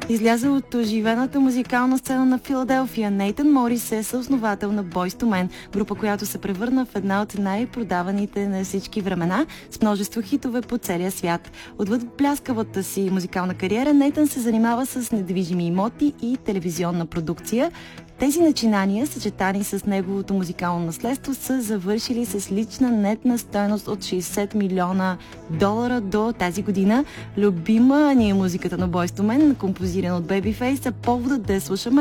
Излязъл от оживената музикална сцена на Филаделфия, Нейтън Морис е съосновател на Boyz II Men, група, която се превърна в една от най-продаваните на всички времена, с множество хитове по целия свят. Отвъд бляскавата си музикална кариера, Нейтън се занимава с недвижими имоти и телевизионна продукция. Тези начинания, съчетани с неговото музикално наследство, са завършили с лична нетна стойност от $60 милиона до тази година. Любима ни е музиката на Boyz II Men, композирана от Babyface, а поводът да я слушаме